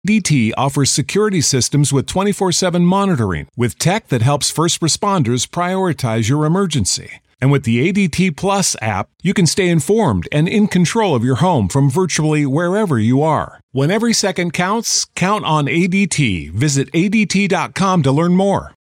ADT offers security systems with 24/7 monitoring, with tech that helps first responders prioritize your emergency. And with the ADT Plus app, you can stay informed and in control of your home from virtually wherever you are. When every second counts, count on ADT. Visit ADT.com to learn more.